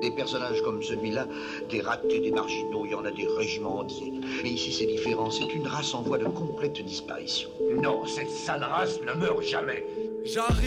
des personnages comme celui-là, des ratés, des marginaux, il y en a des régiments entiers. Mais ici, c'est différent. C'est une race en voie de complète disparition. Non, cette sale race ne meurt jamais. J'arrive